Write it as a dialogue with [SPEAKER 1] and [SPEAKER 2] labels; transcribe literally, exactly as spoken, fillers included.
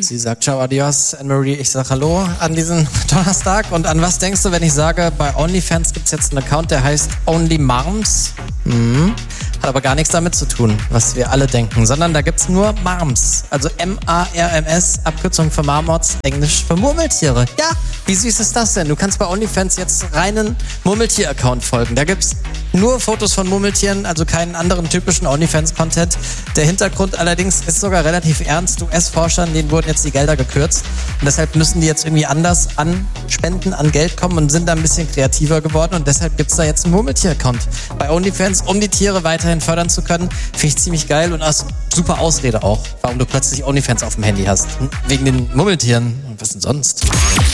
[SPEAKER 1] Sie sagt ciao, adios. Anne-Marie, ich sag hallo an diesem Donnerstag. Und an was denkst du, wenn ich sage, bei OnlyFans gibt's jetzt einen Account, der heißt Only Marms? Mhm. Hat aber gar nichts damit zu tun, was wir alle denken, sondern da gibt's nur Marms. Also M A R M S, Abkürzung für Marmots, Englisch für Murmeltiere. Ja, wie süß ist das denn? Du kannst bei OnlyFans jetzt reinen Murmeltier-Account folgen. Da gibt's nur Fotos von Murmeltieren, also keinen anderen typischen OnlyFans-Content. Der Hintergrund allerdings ist sogar relativ ernst. U S-Forschern, denen wurden jetzt die Gelder gekürzt. Und deshalb müssen die jetzt irgendwie anders an Spenden, an Geld kommen und sind da ein bisschen kreativer geworden. Und deshalb gibt's da jetzt einen Murmeltier-Account bei OnlyFans, um die Tiere weiterhin fördern zu können. Finde ich ziemlich geil und als super Ausrede auch, warum du plötzlich OnlyFans auf dem Handy hast. Wegen den Murmeltieren. Und was denn sonst?